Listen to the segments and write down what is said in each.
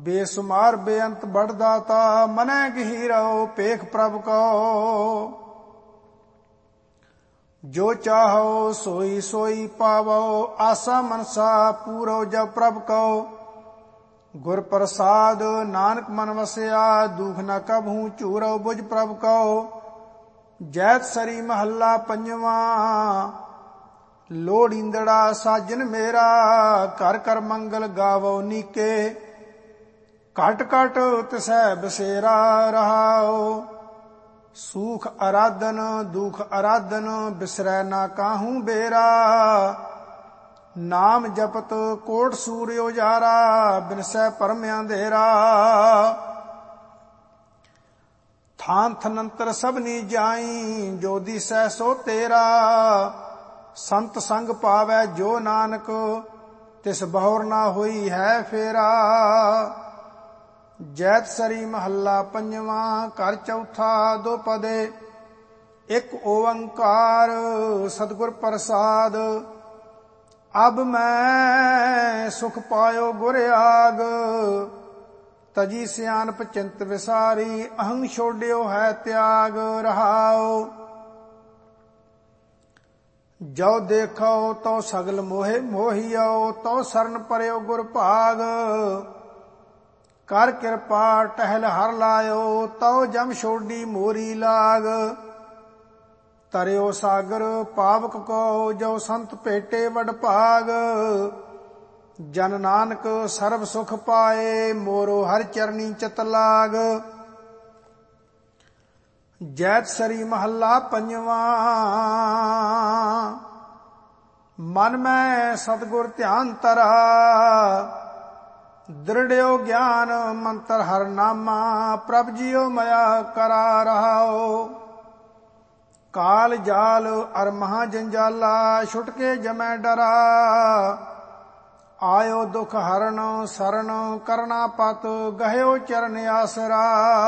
बेसुमार बेअंत बड़दाता मनै गहीरो पेख प्रभ को। जो चाहो सोई सोई पावो आसा मनसा पूरो जब प्रभ को। गुर प्रसाद नानक मन वसया दुख न कबहू चूरो बुझ प्रभ को। जैत सरी महला पंजवा लोड़ींदड़ा साजन मेरा कर कर मंगल गावो नीके। घट घट तिसै बसेरा रहाओ सूख आराधन दुख आराधन बिसरै ना काहू बेरा। नाम जपत कोट सूर्य उजारा बिनसै परम अंधेरा। थान थनंतर सबनी जाई जो दिसै सो तेरा। संत संग पावै जो नानक तिस बहुर ना होई है फेरा। जैत सरी महला पंजवा कर चौथा दो पदे। एक ओंकार सतगुर प्रसाद अब मैं सुख पायो गुर आग। तजी सियानप चिंत विसारी अहंग छोड़ियो है त्याग रहाओ। जो देखो तो सगल मोहे मोहियो तो सरन परयो गुर भाग। कर कृपा टहल हर लायो तो जम छोड़ी मोरी लाग। तरयो सागर पावक को जो संत भेटे वड भाग। जन नानक सर्व सुख पाए मोरो हर चरनी चित लाग। जैत सरी महला पंजवा मन में सतगुर ध्यान तरा। दृढ़यो ज्ञान मंत्र हर नामा प्रभ जियो मया करा रहाओ। काल जाल अर महा जंजाला छुटके जमै डरा। आयो दुख हरण शरण करना पत गहयो चरण आसरा।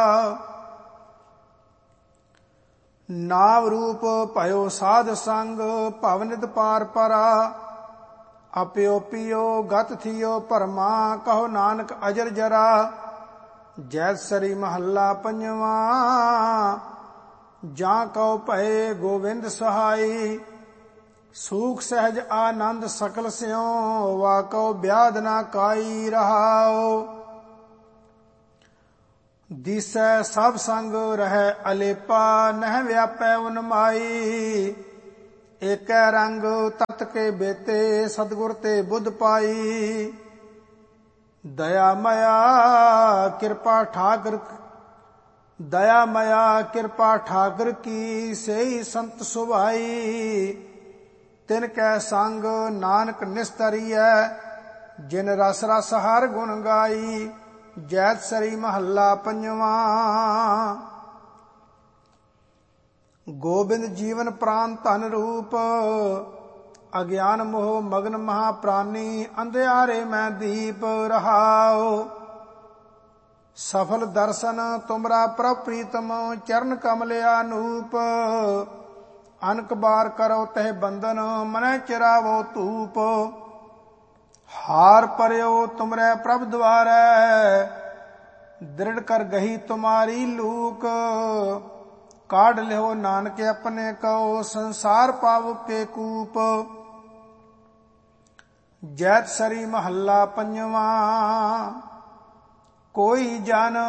नाम रूप भयो साध संग भवनित पार परा। अपयो पियो गत थियो परमा कहो नानक अजर जरा। जैत सरी महला पंजवा जा कहो भय गोविंद सहाई। सूख सहज आनंद सकल स्यों वा कहो ब्याध ना काई रहाओ। दिसै सब संग रह अलेपा नह व्यापै उन्माई। एक रंग तत के बेते सतगुर ते बुध पाई। दया मया कृपा ठाकर दया मया कृपा ठाकर की सेई संत सुभाई। तिनकै संग नानक निस्तरियै जिन रस रस हर गुण गाई। जैत सरी महला पंजवा गोबिंद जीवन प्राण धन रूप। अज्ञान मोह मगन महाप्राणी अंधियारे में दीप रहाओ। सफल दर्शन तुमरा प्रभ प्रीतम चरण कमल अनूप। अनक बार करो तह बंधन मनै चिरावो धूप। हार परयो तुमरे प्रभ द्वारै दृढ़ कर गही तुम्हारी लूक। काढ़ लिहो नानक अपने कहो संसार पाव के कूप। जैत सरी महला पंजवा कोई जन